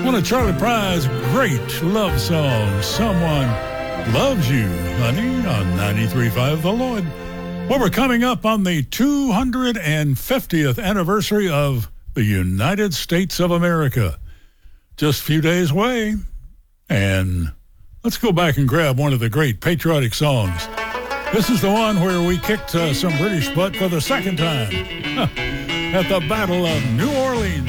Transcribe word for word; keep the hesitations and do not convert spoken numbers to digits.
One of Charlie Pryor's great love songs, Someone Loves You, Honey, on ninety-three point five The Lloyd. Well, we're coming up on the two hundred fiftieth anniversary of the United States of America. Just a few days away. And let's go back and grab one of the great patriotic songs. This is the one where we kicked uh, some British butt for the second time at the Battle of New Orleans.